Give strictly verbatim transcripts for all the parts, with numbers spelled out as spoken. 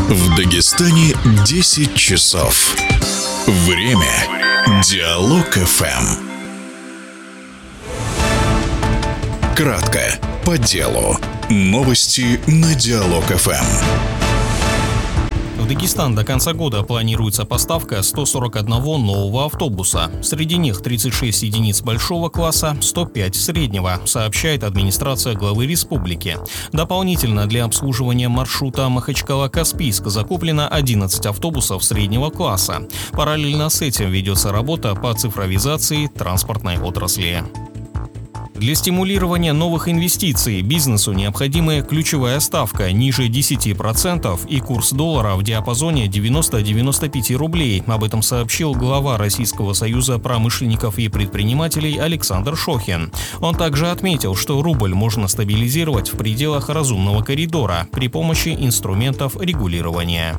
В Дагестане десять часов. Время. Диалог эф эм. Кратко, по делу. Новости на Диалог эф эм. В Дагестан до конца года планируется поставка ста сорока одного нового автобуса. Среди них тридцать шесть единиц большого класса, сто пять среднего, сообщает администрация главы республики. Дополнительно для обслуживания маршрута Махачкала-Каспийск закуплено одиннадцать автобусов среднего класса. Параллельно с этим ведется работа по цифровизации транспортной отрасли. Для стимулирования новых инвестиций бизнесу необходима ключевая ставка ниже десяти процентов и курс доллара в диапазоне девяносто - девяносто пять рублей. Об этом сообщил глава Российского союза промышленников и предпринимателей Александр Шохин. Он также отметил, что рубль можно стабилизировать в пределах разумного коридора при помощи инструментов регулирования.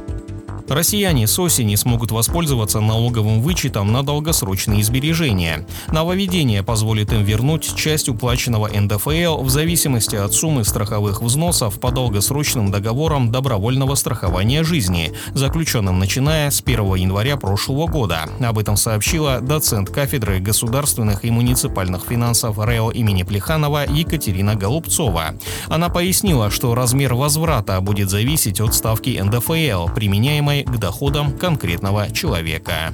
Россияне с осени смогут воспользоваться налоговым вычетом на долгосрочные сбережения. Нововведение позволит им вернуть часть уплаченного эн дэ эф эл в зависимости от суммы страховых взносов по долгосрочным договорам добровольного страхования жизни, заключенным начиная с первого января прошлого года. Об этом сообщила доцент кафедры государственных и муниципальных финансов РЭО имени Плеханова Екатерина Голубцова. Она пояснила, что размер возврата будет зависеть от ставки эн дэ эф эл, применяемой к доходам конкретного человека.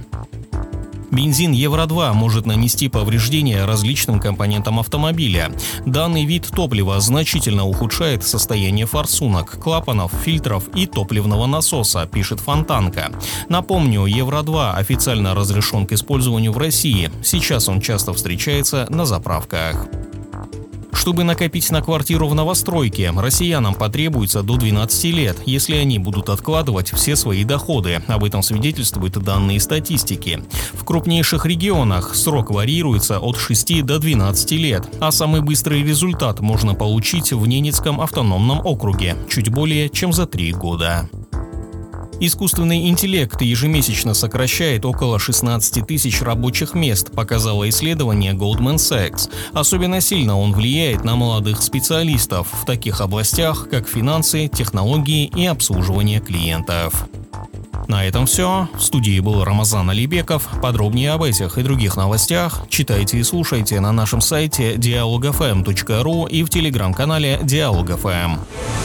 Бензин Евро два может нанести повреждения различным компонентам автомобиля. Данный вид топлива значительно ухудшает состояние форсунок, клапанов, фильтров и топливного насоса, пишет Фонтанка. Напомню, Евро два официально разрешен к использованию в России. Сейчас он часто встречается на заправках. Чтобы накопить на квартиру в новостройке, россиянам потребуется до двенадцати лет, если они будут откладывать все свои доходы. Об этом свидетельствуют данные статистики. В крупнейших регионах срок варьируется от шести до двенадцати лет, а самый быстрый результат можно получить в Ненецком автономном округе – чуть более чем за три года. Искусственный интеллект ежемесячно сокращает около шестнадцати тысяч рабочих мест, показало исследование Goldman Sachs. Особенно сильно он влияет на молодых специалистов в таких областях, как финансы, технологии и обслуживание клиентов. На этом все. В студии был Рамазан Алибеков. Подробнее об этих и других новостях читайте и слушайте на нашем сайте диалог эф эм точка ру и в телеграм-канале Диалог эф эм.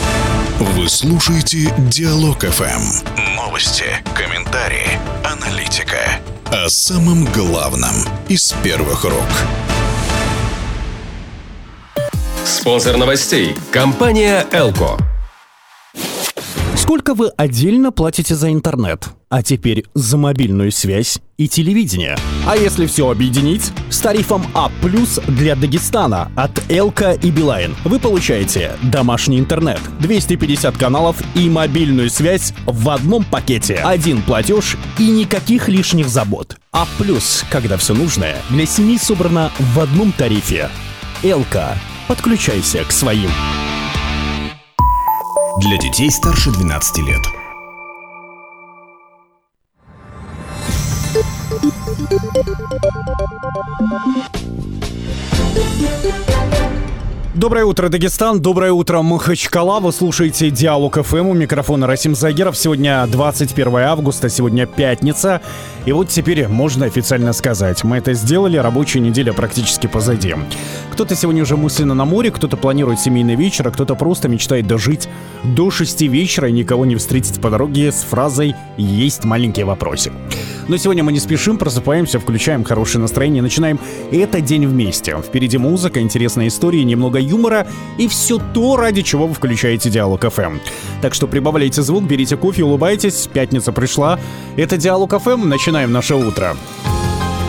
Вы слушаете Диалог эф эм. Новости, комментарии, аналитика. О самом главном из первых рук. Спонсор новостей – компания «Элко». Сколько вы отдельно платите за интернет? А теперь за мобильную связь и телевидение. А если все объединить? С тарифом А плюс для Дагестана от Элко и Билайн вы получаете домашний интернет, двести пятьдесят каналов и мобильную связь в одном пакете. Один платеж и никаких лишних забот. А плюс, когда все нужное для семьи собрано в одном тарифе. Элко. Подключайся к своим. Для детей старше двенадцати лет. Доброе утро, Дагестан. Доброе утро, Махачкала. Вы слушаете Диалог эф эм. У микрофона Расим Загиров. Сегодня двадцать первое августа, сегодня пятница. И вот теперь можно официально сказать, мы это сделали, рабочая неделя практически позади. Кто-то сегодня уже мысленно на море, кто-то планирует семейный вечер, а кто-то просто мечтает дожить до шести вечера и никого не встретить по дороге с фразой «Есть маленький вопросик». Но сегодня мы не спешим, просыпаемся, включаем хорошее настроение, начинаем этот день вместе. Впереди музыка, интересные истории, немного юмора и все то, ради чего вы включаете Диалог эф эм. Так что прибавляйте звук, берите кофе, улыбайтесь, пятница пришла. Это Диалог эф эм, начинаем наше утро.